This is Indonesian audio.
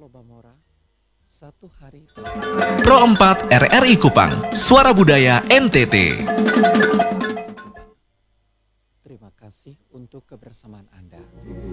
Lobamora, satu hari Pro 4 RRI Kupang, Suara Budaya NTT. Terima kasih untuk kebersamaan Anda.